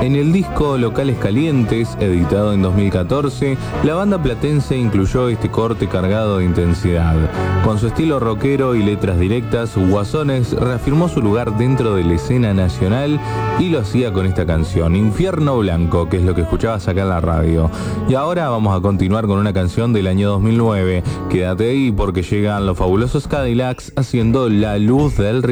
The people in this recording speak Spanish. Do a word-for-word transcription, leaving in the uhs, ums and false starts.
En el disco Locales Calientes, editado en dos mil catorce, la banda platense incluyó este corte cargado de intensidad. Con su estilo rockero y letras directas, Guasones reafirmó su lugar dentro de la escena nacional y lo hacía con esta canción, Infierno Blanco, que es lo que escuchabas acá en la radio. Y ahora vamos a continuar con una canción del año dos mil nueve. Quédate ahí porque llegan los fabulosos Cadillacs haciendo La Luz del Río.